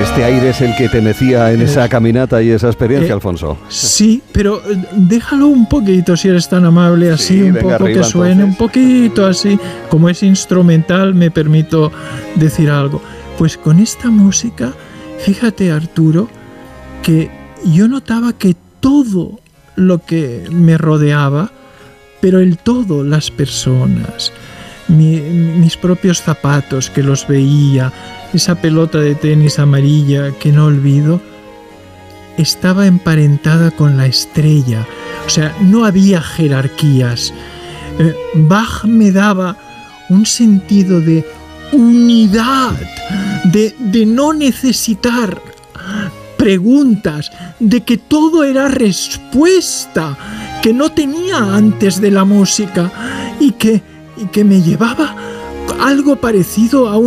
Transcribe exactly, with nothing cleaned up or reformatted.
Este aire es el que te mecía en esa caminata y esa experiencia, eh, Alfonso. Sí, pero déjalo un poquito, si eres tan amable, así, sí, un poco arriba, que suene, entonces. Un poquito así. Como es instrumental, me permito decir algo. Pues con esta música, fíjate, Arturo, que yo notaba que todo lo que me rodeaba, pero el todo, las personas, mi, mis propios zapatos que los veía, esa pelota de tenis amarilla que no olvido, estaba emparentada con la estrella. O sea, no había jerarquías. Eh, Bach me daba un sentido de unidad, de, de no necesitar preguntas, de que todo era respuesta, que no tenía antes de la música y que, y que me llevaba algo parecido a un